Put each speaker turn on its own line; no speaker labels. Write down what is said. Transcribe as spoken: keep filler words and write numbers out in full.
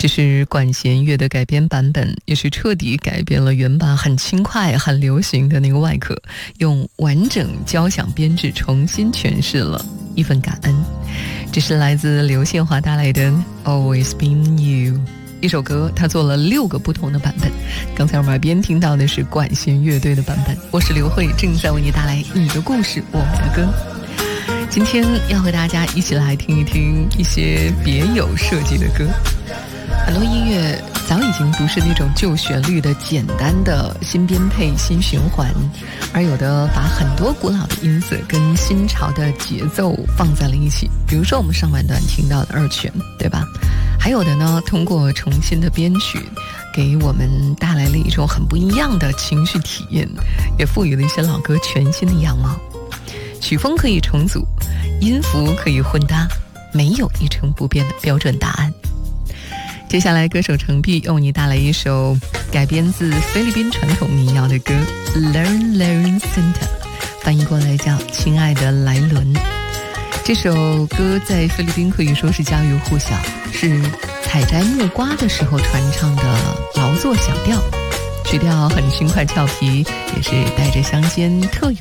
这是管弦乐的改编版本，也是彻底改变了原版很轻快很流行的那个外壳，用完整交响编制重新诠释了一份感恩。这是来自刘宪华带来的 Always Been You， 一首歌他做了六个不同的版本。刚才我们耳边听到的是管弦乐队的版本。我是刘慧，正在为你带来你的故事我们的歌。今天要和大家一起来听一听一些别有设计的歌。很多音乐早已经不是那种旧旋律的简单的新编配新循环，而有的把很多古老的音色跟新潮的节奏放在了一起，比如说我们上半段听到的二泉，对吧？还有的呢，通过重新的编曲给我们带来了一种很不一样的情绪体验，也赋予了一些老歌全新的样貌。曲风可以重组，音符可以混搭，没有一成不变的标准答案。接下来歌手程璧为你带来一首改编自菲律宾传统民谣的歌 Learn Learn Santa， 翻译过来叫亲爱的莱伦。这首歌在菲律宾可以说是家喻户晓，是采摘木瓜的时候传唱的劳作小调，曲调很轻快俏皮，也是带着乡间特有